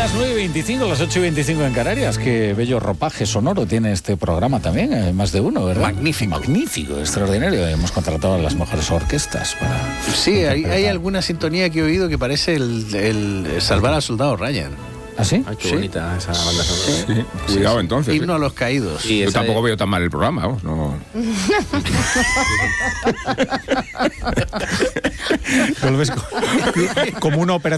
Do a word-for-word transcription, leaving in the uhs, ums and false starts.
Las nueve y veinticinco, las ocho y veinticinco en Canarias. Qué bello ropaje sonoro tiene este programa también, eh, más de uno, ¿verdad? Magnífico. Magnífico, extraordinario. Hemos contratado a las mejores orquestas para... Sí, hay, hay alguna sintonía que he oído que parece el, el Salvar al Soldado Ryan. ¿Ah, sí? Ay, qué Sí. bonita esa banda sonora. Sí. Cuidado entonces. Himno a los caídos. Sí, Yo esa tampoco es- veo tan mal el programa, vamos, no. Lo ves como una operación